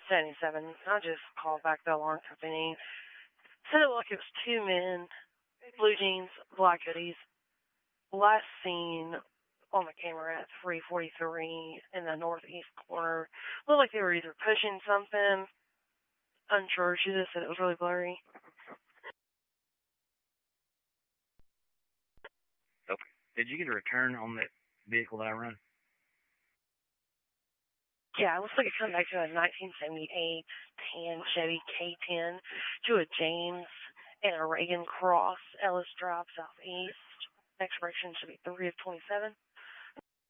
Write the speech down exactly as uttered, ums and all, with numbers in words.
seventy-seven. I just called back the alarm company. Said it like it was two men, blue jeans, black hoodies. Last seen on the camera at three forty-three in the northeast corner. Looked like they were either pushing something. Unsure. She just said it was really blurry. Okay. Did you get a return on that vehicle that I run? Yeah, it looks like it comes back to a nineteen seventy-eight tan Chevy K ten to a James and a Reagan Cross, Ellis Drive Southeast. Expiration should be three of twenty-seven.